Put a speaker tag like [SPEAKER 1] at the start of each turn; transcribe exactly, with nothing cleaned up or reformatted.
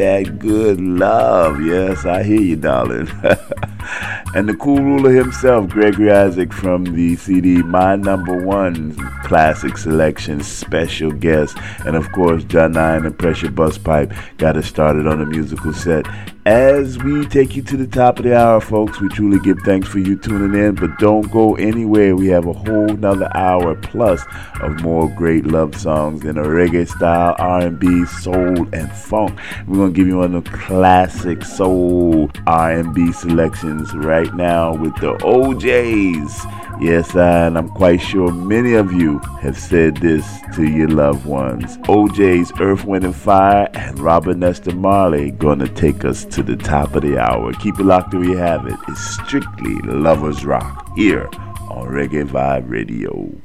[SPEAKER 1] That good love. Yes, I hear you, darling. And the cool ruler himself, Gregory Isaac, from the C D My Number One Classic Selection, special guest. And of course, John Nine and Pressure Busspipe got us started on the musical set. As we take you to the top of the hour, folks, we truly give thanks for you tuning in, but don't go anywhere. We have a whole nother hour plus of more great love songs in a reggae style, R and B, soul, and funk. We're going to give you one of the classic soul R and B selections right now with the O Js. Yes, and I'm quite sure many of you have said this to your loved ones. O J's Earth, Wind and Fire and Robert Nesta Marley gonna take us to the top of the hour. Keep it locked till we have it. It's strictly Lovers Rock here on Reggae Vibe Radio.